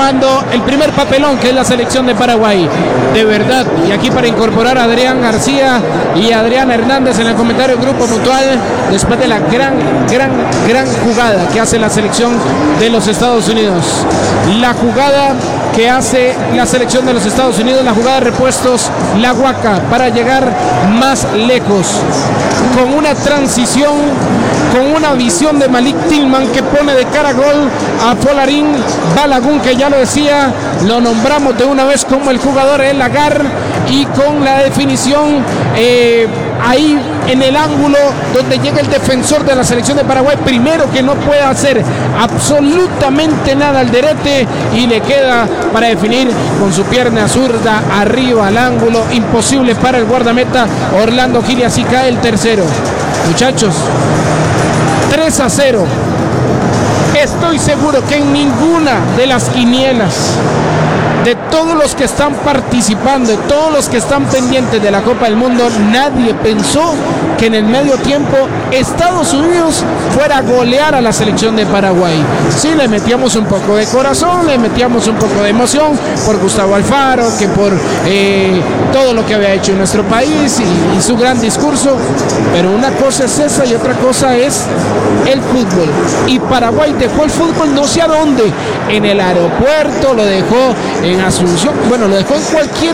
armando el primer papelón, que es la selección de Paraguay. De verdad, y aquí para incorporar a Adrián García y a Adrián Hernández en el comentario Grupo Mutual, después de la gran jugada que hace la selección de los Estados Unidos. La jugada que hace la selección de los Estados Unidos, la jugada de repuestos, la Guaca, para llegar más lejos, con una transición, con una visión de Malik Tillman, que pone de cara a gol a Folarín Balogun, que ya lo decía, lo nombramos de una vez como el jugador El Lagar, y con la definición ahí en el ángulo donde llega el defensor de la selección de Paraguay, primero que no puede hacer absolutamente nada al derete, y le queda para definir con su pierna zurda arriba al ángulo, imposible para el guardameta Orlando Gil, y así cae el tercero. Muchachos, 3-0. Estoy seguro que en ninguna de las quinielas de todos los que están participando, de todos los que están pendientes de la Copa del Mundo, nadie pensó que en el medio tiempo Estados Unidos fuera a golear a la selección de Paraguay. Sí, le metíamos un poco de corazón, le metíamos un poco de emoción por Gustavo Alfaro, que por todo lo que había hecho en nuestro país y su gran discurso, pero una cosa es esa y otra cosa es el fútbol. Y Paraguay dejó el fútbol no sé a dónde, en el aeropuerto, lo dejó en Asunción, bueno, lo dejó en cualquier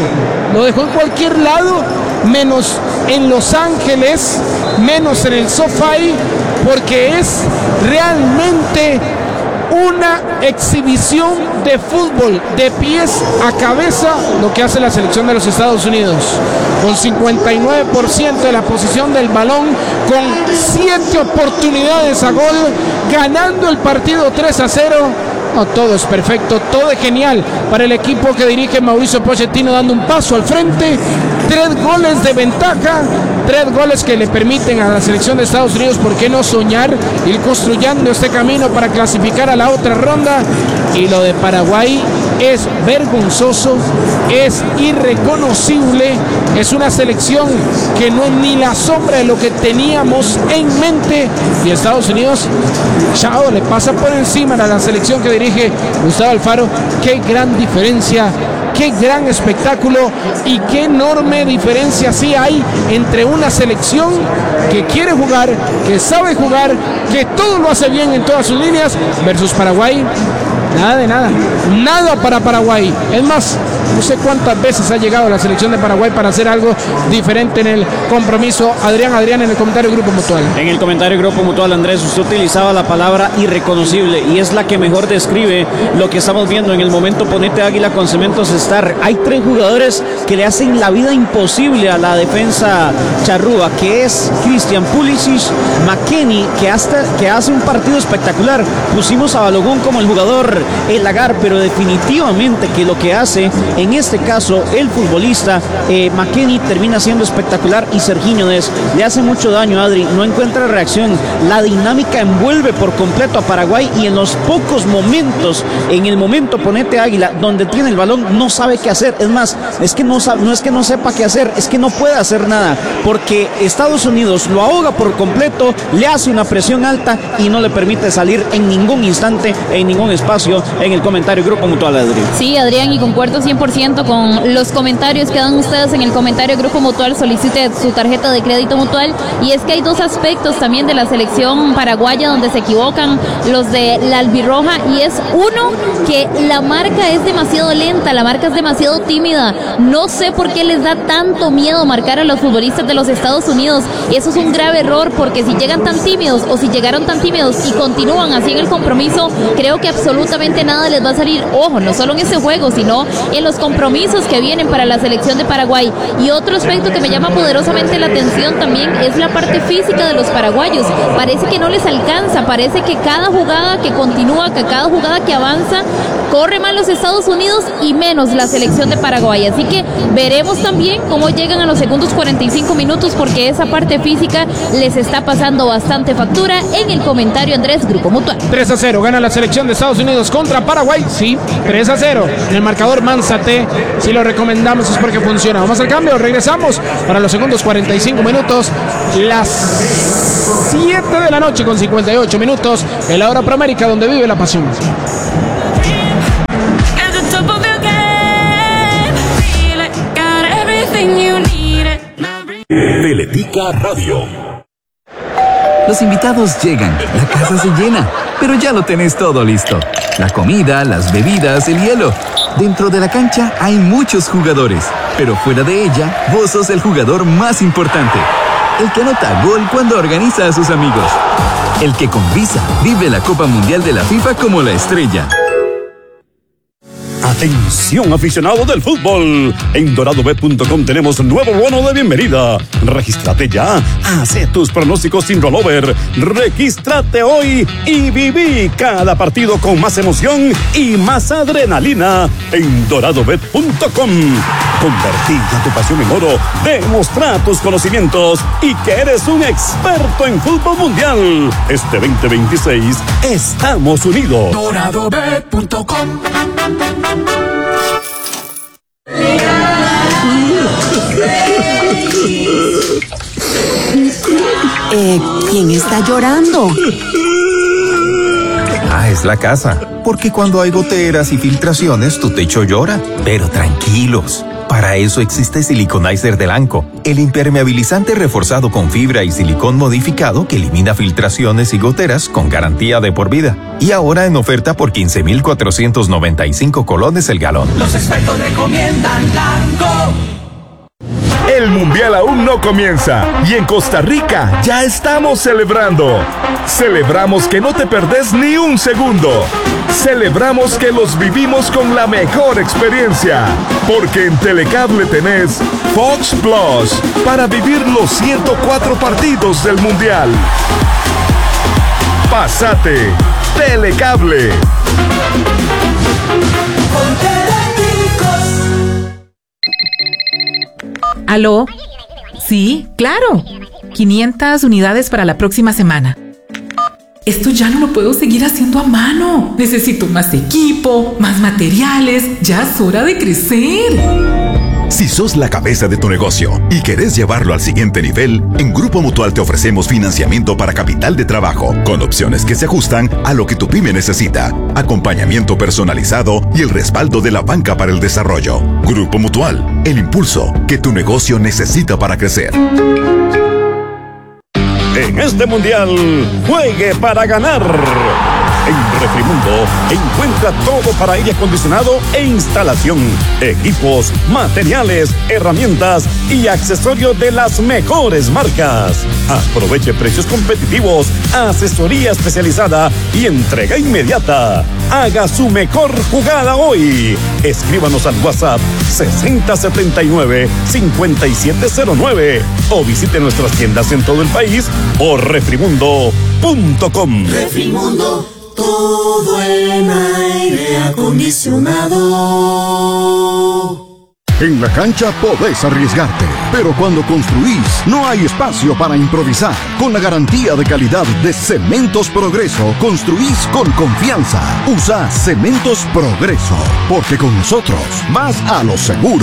lado, menos en Los Ángeles, menos en el SoFi, porque es realmente una exhibición de fútbol de pies a cabeza lo que hace la selección de los Estados Unidos, con 59% de la posición del balón, con 7 oportunidades a gol, ganando el partido 3-0. No, todo es perfecto, todo es genial para el equipo que dirige Mauricio Pochettino, dando un paso al frente, 3 goles de ventaja, 3 goles que le permiten a la selección de Estados Unidos, ¿por qué no soñar, ir construyendo este camino para clasificar a la otra ronda? Y lo de Paraguay es vergonzoso, es irreconocible, es una selección que no es ni la sombra de lo que teníamos en mente, y Estados Unidos, chao, le pasa por encima a la selección que dirige Gustavo Alfaro. Qué gran diferencia, qué gran espectáculo y qué enorme diferencia sí hay entre una selección que quiere jugar, que sabe jugar, que todo lo hace bien en todas sus líneas, versus Paraguay. Nada de nada, nada para Paraguay. Es más, no sé cuántas veces ha llegado la selección de Paraguay para hacer algo diferente en el compromiso. Adrián, en el comentario Grupo Mutual. En el comentario Grupo Mutual, Andrés, usted utilizaba la palabra irreconocible, y es la que mejor describe lo que estamos viendo en el momento. Ponete Águila con Cementos Star. Hay 3 jugadores que le hacen la vida imposible a la defensa charrúa, que es Christian Pulisic, McKennie, que hace un partido espectacular. Pusimos a Balogun como el jugador El Lagar, pero definitivamente que lo que hace en este caso el futbolista McKennie termina siendo espectacular, y Sergiño Dest le hace mucho daño. Adri no encuentra reacción, la dinámica envuelve por completo a Paraguay, y en los pocos momentos, en el momento Ponete Águila donde tiene el balón, no sabe qué hacer. Es más, no es que no sepa qué hacer, es que no puede hacer nada, porque Estados Unidos lo ahoga por completo, le hace una presión alta y no le permite salir en ningún instante, en ningún espacio. En el comentario Grupo Mutual, Adri. Sí, Adrián, y concuerdo 100% con los comentarios que dan ustedes en el comentario Grupo Mutual. Solicite su tarjeta de crédito Mutual, y es que hay 2 aspectos también de la selección paraguaya donde se equivocan los de la albirroja, y es uno, que la marca es demasiado lenta, la marca es demasiado tímida. No sé por qué les da tanto miedo marcar a los futbolistas de los Estados Unidos, y eso es un grave error, porque si llegan tan tímidos, o si llegaron tan tímidos y continúan así en el compromiso, creo que absolutamente nada les va a salir, ojo, no solo en ese juego, sino en los compromisos que vienen para la selección de Paraguay. Y otro aspecto que me llama poderosamente la atención también es la parte física de los paraguayos. Parece que no les alcanza, parece que cada jugada que continúa, que cada jugada que avanza, corre más los Estados Unidos y menos la selección de Paraguay. Así que veremos también cómo llegan a los segundos 45 minutos, porque esa parte física les está pasando bastante factura. En el comentario Andrés, Grupo Mutual. 3-0, gana la selección de Estados Unidos contra Paraguay, sí, 3-0. En el marcador Manzate, si lo recomendamos es porque funciona. Vamos al cambio, regresamos para los segundos 45 minutos, las 7 de la noche con 58 minutos, en la hora Proamérica, donde vive la pasión. Teletica Radio. Los invitados llegan, la casa se llena, pero ya lo tenés todo listo. La comida, las bebidas, el hielo. Dentro de la cancha hay muchos jugadores, pero fuera de ella, vos sos el jugador más importante. El que anota gol cuando organiza a sus amigos. El que con Visa vive la Copa Mundial de la FIFA como la estrella. Atención, aficionado del fútbol. En doradobet.com tenemos nuevo bono de bienvenida. Regístrate ya. Haz tus pronósticos sin rollover. Regístrate hoy y viví cada partido con más emoción y más adrenalina en doradobet.com. Convertí ya tu pasión en oro. Demostra tus conocimientos y que eres un experto en fútbol mundial. Este 2026 estamos unidos. doradobet.com. ¿Quién está llorando? Es la casa, porque cuando hay goteras y filtraciones, tu techo llora. Pero tranquilos, para eso existe Siliconizer de Lanco, el impermeabilizante reforzado con fibra y silicón modificado que elimina filtraciones y goteras con garantía de por vida. Y ahora en oferta por 15,495 colones el galón. Los expertos recomiendan Lanco. El Mundial aún no comienza y en Costa Rica ya estamos celebrando. Celebramos que no te perdés ni un segundo. Celebramos que los vivimos con la mejor experiencia. Porque en Telecable tenés Fox Plus para vivir los 104 partidos del Mundial. Pásate, Telecable. ¿Aló? Sí, claro. 500 unidades para la próxima semana. Esto ya no lo puedo seguir haciendo a mano. Necesito más equipo, más materiales. Ya es hora de crecer. Si sos la cabeza de tu negocio y querés llevarlo al siguiente nivel, en Grupo Mutual te ofrecemos financiamiento para capital de trabajo, con opciones que se ajustan a lo que tu pyme necesita, acompañamiento personalizado y el respaldo de la banca para el desarrollo. Grupo Mutual, el impulso que tu negocio necesita para crecer. En este mundial, juegue para ganar. En Refrimundo encuentra todo para aire acondicionado e instalación, equipos, materiales, herramientas y accesorios de las mejores marcas. Aproveche precios competitivos, asesoría especializada y entrega inmediata. Haga su mejor jugada hoy. Escríbanos al WhatsApp 6079-5709 o visite nuestras tiendas en todo el país o refrimundo.com. Refrimundo, todo en aire acondicionado. En la cancha podés arriesgarte, pero cuando construís no hay espacio para improvisar. Con la garantía de calidad de Cementos Progreso, construís con confianza. Usa Cementos Progreso, porque con nosotros vas a lo seguro.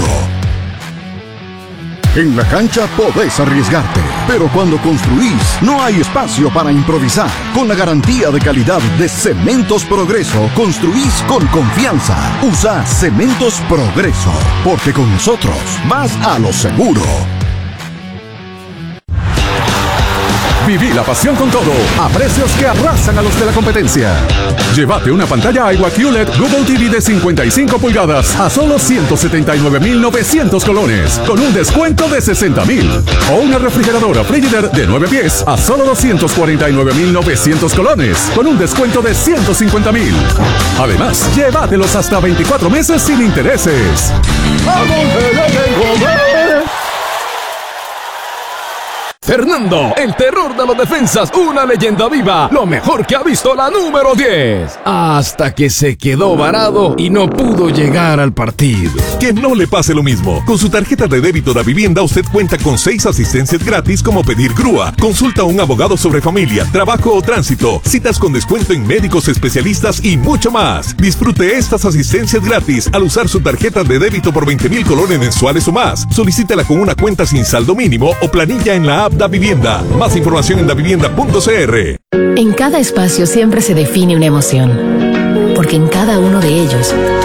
En la cancha podés arriesgarte, pero cuando construís no hay espacio para improvisar. Con la garantía de calidad de Cementos Progreso, construís con confianza. Usa Cementos Progreso, porque con nosotros vas a lo seguro. Viví la pasión con todo, a precios que arrasan a los de la competencia. Llévate una pantalla iWatt QLED Google TV de 55 pulgadas a solo 179,900 colones, con un descuento de 60,000. O una refrigeradora Frigidaire de 9 pies a solo 249,900 colones, con un descuento de 150,000. Además, llévatelos hasta 24 meses sin intereses. Fernando, el terror de los defensas, una leyenda viva, lo mejor que ha visto la número 10, hasta que se quedó varado y no pudo llegar al partido. Que no le pase lo mismo. Con su tarjeta de débito Davivienda usted cuenta con 6 asistencias gratis como pedir grúa, consulta a un abogado sobre familia, trabajo o tránsito, citas con descuento en médicos especialistas y mucho más. Disfrute estas asistencias gratis al usar su tarjeta de débito por 20,000 colones mensuales o más. Solicítala con una cuenta sin saldo mínimo o planilla en la app Davivienda. Más información en davivienda.cr. En cada espacio siempre se define una emoción, porque en cada uno de ellos